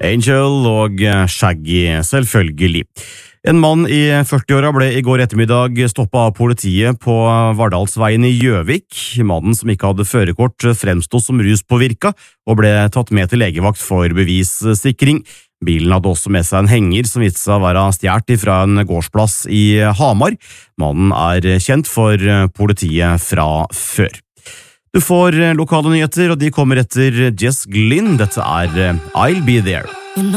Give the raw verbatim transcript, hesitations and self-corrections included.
Angel og Shaggy, selvfølgelig. En mann i førtiåra ble i går ettermiddag stoppet av politiet på Vardalsveien i Gjøvik. Mannen som ikke hadde førerkort fremstod som ruspåvirka og ble tatt med til legevakt for bevissikring. Bilen hadde også med seg en henger som viste seg å være stjålet fra en gårdsplass i Hamar. Mannen er kjent for politiet fra før. Du får lokale nyheter, og de kommer etter Jess Glynn. Dette er I'll Be There.